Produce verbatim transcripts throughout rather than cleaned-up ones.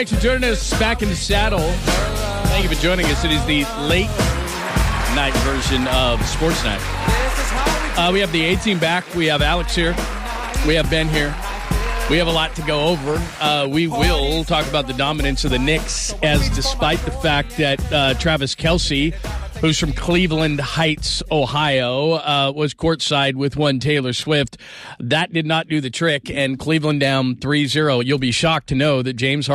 Thanks for joining us back in the saddle. Thank you for joining us. It is the late night version of Sports Night. Uh, we have the A-Team back. We have Alex here. We have Ben here. We have a lot to go over. Uh, we will talk about the dominance of the Knicks, as despite the fact that uh, Travis Kelce, who's from Cleveland Heights, Ohio, uh, was courtside with one Taylor Swift. That did not do the trick, and Cleveland down three zero. You'll be shocked to know that James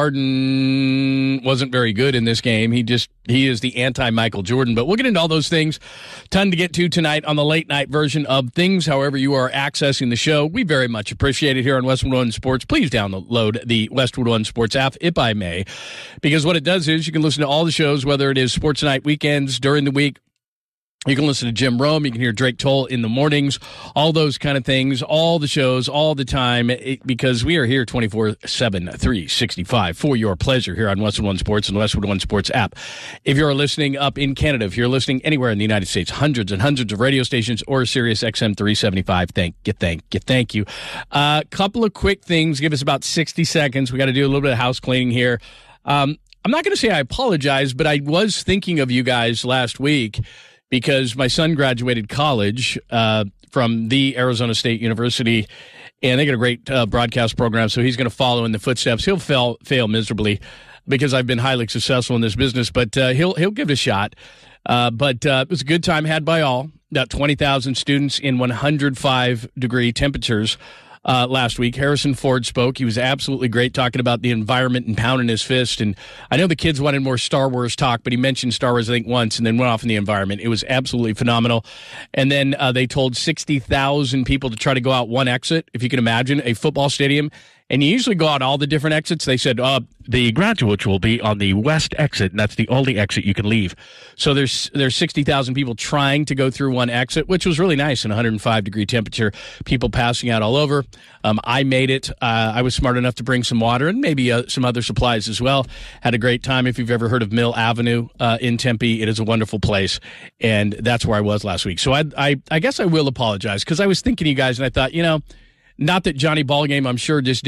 Harden wasn't very good in this game. He just he is the anti-Michael Jordan. But we'll get into all those things. Ton to get to tonight on the late-night version of things. However you are accessing the show, we very much appreciate it here on Westwood One Sports. Please download the Westwood One Sports app, if I may, because what it does is you can listen to all the shows, whether it is Sports Night weekends, during the week. You can listen to Jim Rome. You can hear Drake Toll in the mornings, all those kind of things, all the shows, all the time, it, because we are here twenty-four seven, three sixty-five for your pleasure here on Westwood One Sports and the Westwood One Sports app. If you're listening up in Canada, if you're listening anywhere in the United States, hundreds and hundreds of radio stations or Sirius X M three seventy-five, thank you, thank you, thank you. A uh, couple of quick things. Give us about sixty seconds. We got to do a little bit of house cleaning here. Um, I'm not going to say I apologize, but I was thinking of you guys last week, because my son graduated college uh, from the Arizona State University, and they got a great uh, broadcast program, so he's going to follow in the footsteps. He'll fail, fail miserably because I've been highly successful in this business, but uh, he'll he'll give it a shot. Uh, but uh, it was a good time had by all. About twenty thousand students in one hundred five degree temperatures Uh, last week. Harrison Ford spoke. He was absolutely great, talking about the environment and pounding his fist. And I know the kids wanted more Star Wars talk, but he mentioned Star Wars, I think, once and then went off in the environment. It was absolutely phenomenal. And then uh, they told sixty thousand people to try to go out one exit, if you can imagine, a football stadium. And you usually go out all the different exits. They said, uh, the graduates will be on the west exit, and that's the only exit you can leave. So there's there's sixty thousand people trying to go through one exit, which was really nice in one hundred five degree temperature, people passing out all over. Um, I made it. Uh, I was smart enough to bring some water and maybe uh, some other supplies as well. Had a great time. If you've ever heard of Mill Avenue uh, in Tempe, it is a wonderful place, and that's where I was last week. So I, I, I guess I will apologize, because I was thinking of you guys, and I thought, you know, not that Johnny Ballgame, I'm sure, just